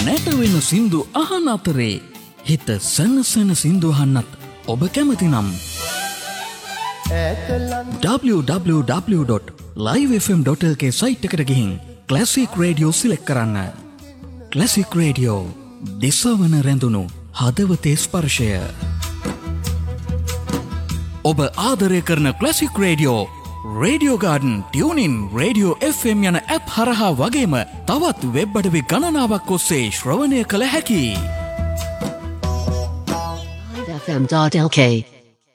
නැටවෙන සින්දු අහන අතරේ හිත සනසන සින්දු අහන්නත් ඔබ කැමති නම් www.livefm.lk සයිට් එකට ගිහින් ක්ලාසික් රේඩියෝ සිලෙක්ට් කරන්න. ක්ලාසික් රේඩියෝ දිසවන රැඳුණු හදවතේ ස්පර්ශය. ඔබ ආදරය කරන classic radio radio garden tuning radio FM යන ඇප් හරහා වගේම තවත් වෙබ් අඩවි ගණනාවක් ඔස්සේ ශ්‍රවණය කළ හැකි. livefm.lk